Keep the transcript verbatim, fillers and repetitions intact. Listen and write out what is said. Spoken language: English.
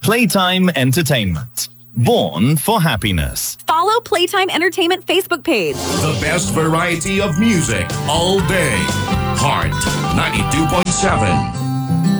Playtime Entertainment. Born for happiness. Follow Playtime Entertainment Facebook page. The best variety of music all day. Heart ninety-two point seven.